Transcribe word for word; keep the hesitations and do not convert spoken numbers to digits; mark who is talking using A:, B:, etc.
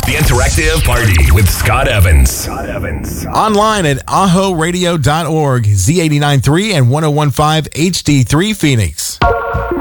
A: The Interactive Party with Scott Evans. Scott Evans.
B: Online at aho radio dot org, Z eighty-nine point three and ten fifteen H D three Phoenix.